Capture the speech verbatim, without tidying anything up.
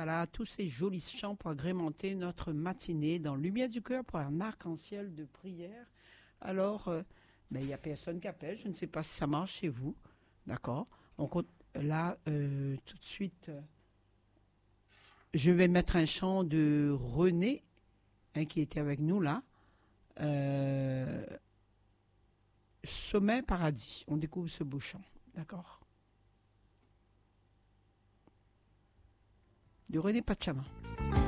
Voilà, tous ces jolis chants pour agrémenter notre matinée dans Lumière du cœur pour un arc-en-ciel de prière. Alors, euh, ben, il n'y a personne qui appelle. Je ne sais pas si ça marche chez vous. D'accord. On compte là, euh, tout de suite, euh, je vais mettre un chant de René, hein, qui était avec nous là. Euh, Sommet Paradis. On découvre ce beau chant. D'accord. De René Pachama.